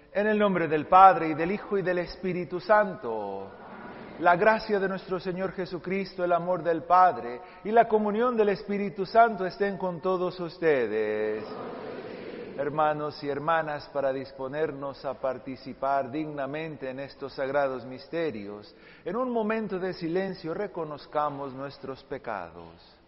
En el nombre del Padre, y del Hijo, y del Espíritu Santo. La gracia de nuestro Señor Jesucristo, el amor del Padre, y la comunión del Espíritu Santo estén con todos ustedes. Hermanos y hermanas, para disponernos a participar dignamente en estos sagrados misterios, en un momento de silencio reconozcamos nuestros pecados.